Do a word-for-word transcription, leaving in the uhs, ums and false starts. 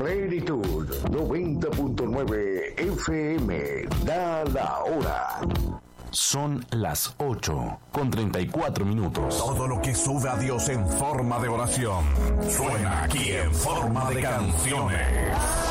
Plenitud noventa punto nueve F M. Da la hora. Son las ocho con treinta y cuatro minutos. Todo lo que sube a Dios en forma de oración suena aquí en forma de canciones.